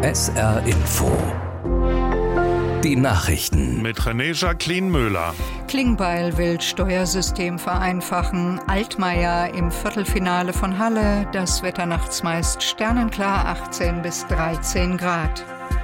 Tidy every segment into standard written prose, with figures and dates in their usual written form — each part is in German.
SR Info. Die Nachrichten. Mit René-Jacqueline Möhler. Klingbeil will Steuersystem vereinfachen. Altmaier im Viertelfinale von Halle. Das Wetter nachts meist sternenklar, 18 bis 13 Grad.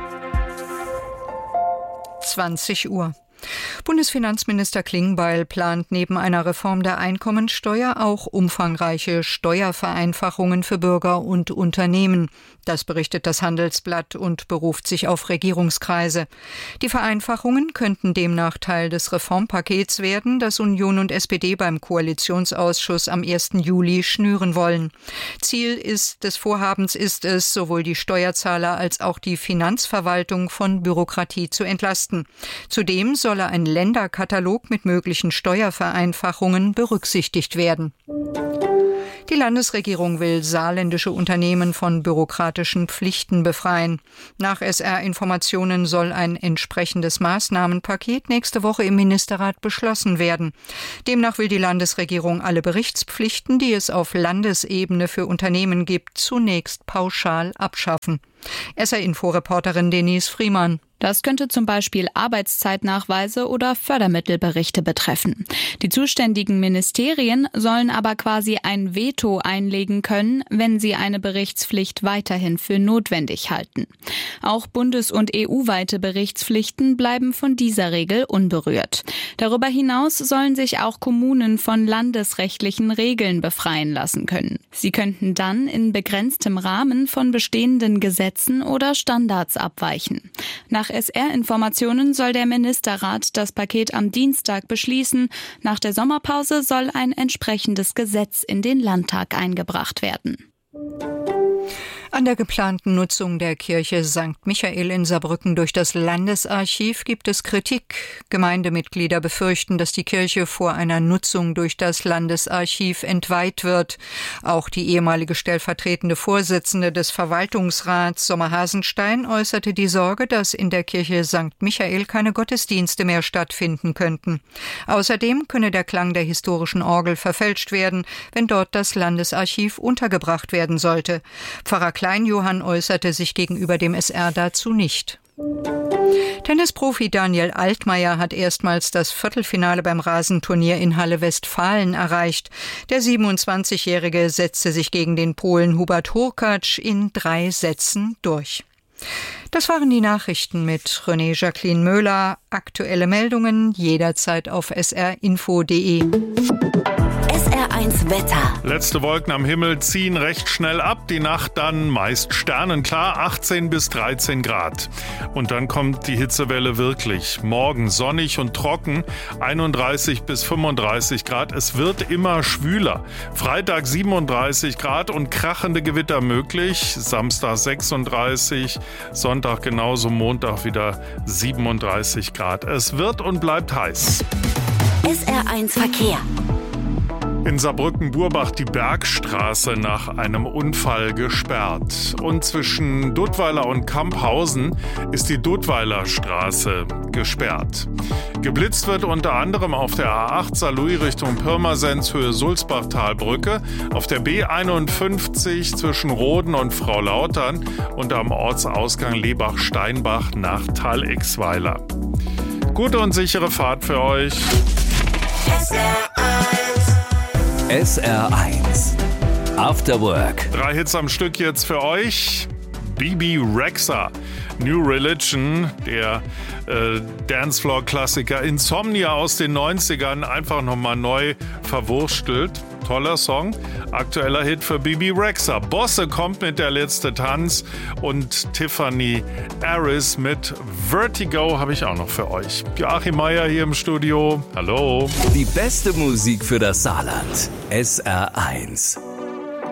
20 Uhr. Bundesfinanzminister Klingbeil plant neben einer Reform der Einkommensteuer auch umfangreiche Steuervereinfachungen für Bürger und Unternehmen. Das berichtet das Handelsblatt und beruft sich auf Regierungskreise. Die Vereinfachungen könnten demnach Teil des Reformpakets werden, das Union und SPD beim Koalitionsausschuss am 1. Juli schnüren wollen. Ziel des Vorhabens ist es, sowohl die Steuerzahler als auch die Finanzverwaltung von Bürokratie zu entlasten. Zudem solle ein Länderkatalog mit möglichen Steuervereinfachungen berücksichtigt werden. Die Landesregierung will saarländische Unternehmen von bürokratischen Pflichten befreien. Nach SR-Informationen soll ein entsprechendes Maßnahmenpaket nächste Woche im Ministerrat beschlossen werden. Demnach will die Landesregierung alle Berichtspflichten, die es auf Landesebene für Unternehmen gibt, zunächst pauschal abschaffen. SR-Info-Reporterin Denise Friemann. Das könnte zum Beispiel Arbeitszeitnachweise oder Fördermittelberichte betreffen. Die zuständigen Ministerien sollen aber quasi ein Veto einlegen können, wenn sie eine Berichtspflicht weiterhin für notwendig halten. Auch bundes- und EU-weite Berichtspflichten bleiben von dieser Regel unberührt. Darüber hinaus sollen sich auch Kommunen von landesrechtlichen Regeln befreien lassen können. Sie könnten dann in begrenztem Rahmen von bestehenden Gesetzen oder Standards abweichen. Nach SR-Informationen soll der Ministerrat das Paket am Dienstag beschließen. Nach der Sommerpause soll ein entsprechendes Gesetz in den Landtag eingebracht werden. An der geplanten Nutzung der Kirche St. Michael in Saarbrücken durch das Landesarchiv gibt es Kritik. Gemeindemitglieder befürchten, dass die Kirche vor einer Nutzung durch das Landesarchiv entweiht wird. Auch die ehemalige stellvertretende Vorsitzende des Verwaltungsrats, Sommer Hasenstein, äußerte die Sorge, dass in der Kirche St. Michael keine Gottesdienste mehr stattfinden könnten. Außerdem könne der Klang der historischen Orgel verfälscht werden, wenn dort das Landesarchiv untergebracht werden sollte. Pfarrer Kleinjohann äußerte sich gegenüber dem SR dazu nicht. Tennisprofi Daniel Altmaier hat erstmals das Viertelfinale beim Rasenturnier in Halle-Westfalen erreicht. Der 27-Jährige setzte sich gegen den Polen Hubert Hurkacz in 3 Sätzen durch. Das waren die Nachrichten mit René-Jacqueline Möhler. Aktuelle Meldungen jederzeit auf srinfo.de. SR1 Wetter. Letzte Wolken am Himmel ziehen recht schnell ab. Die Nacht dann meist sternenklar, 18 bis 13 Grad. Und dann kommt die Hitzewelle wirklich. Morgen sonnig und trocken, 31 bis 35 Grad. Es wird immer schwüler. Freitag 37 Grad und krachende Gewitter möglich. Samstag 36, Sonntag genauso, Montag wieder 37 Grad. Es wird und bleibt heiß. SR1 Verkehr. In Saarbrücken-Burbach die Bergstraße nach einem Unfall gesperrt. Und zwischen Duttweiler und Kamphausen ist die Duttweiler Straße gesperrt. Geblitzt wird unter anderem auf der A8 Saarlouis Richtung Pirmasens Höhe Sulzbachtalbrücke, auf der B51 zwischen Roden und Frau-Lautern und am Ortsausgang Lebach-Steinbach nach Tal-Exweiler. Gute und sichere Fahrt für euch. SR1 After Work. 3 Hits am Stück jetzt für euch. Bebe Rexha, New Religion, der Dancefloor-Klassiker Insomnia aus den 90ern, einfach nochmal neu verwurstelt. Toller Song, aktueller Hit für Bebe Rexha. Bosse kommt mit Der letzte Tanz und Tiffany Harris mit Vertigo habe ich auch noch für euch. Joachim Meier hier im Studio. Hallo. Die beste Musik für das Saarland. SR1.